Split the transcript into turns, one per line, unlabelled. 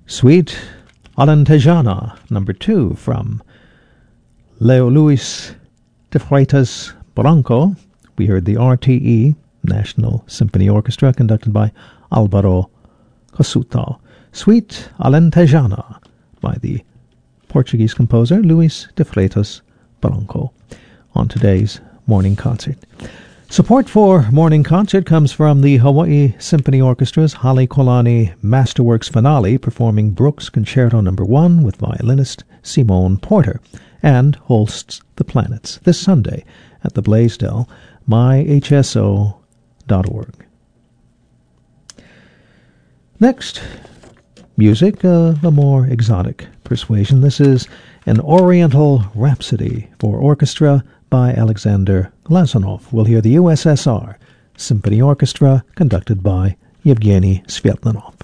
Suite Alentejana, number 2, from Leo Luis de Freitas Branco. We heard the RTE, National Symphony Orchestra, conducted by Álvaro Cousuto. Suite Alentejana by the Portuguese composer Luis de Freitas Branco on today's Morning Concert. Support for Morning Concert comes from the Hawaii Symphony Orchestra's Halekulani Masterworks Finale, performing Brooks Concerto No. 1 with violinist Simone Porter, and Holst's The Planets this Sunday at the Blaisdell, myhso.org. Next, music of a more exotic persuasion. This is an Oriental Rhapsody for orchestra by Alexander Glazunov. We'll hear the USSR Symphony Orchestra conducted by Yevgeny Svetlanov.